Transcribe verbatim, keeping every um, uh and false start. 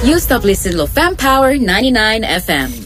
You stop listening to Fam Power ninety-nine F M.